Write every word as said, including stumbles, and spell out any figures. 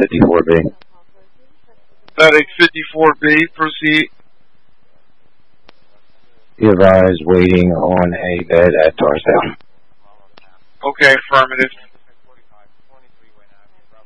fifty-four B. FedEx fifty-four B, proceed. Be advised, waiting on a bed at Torstown. Okay, affirmative.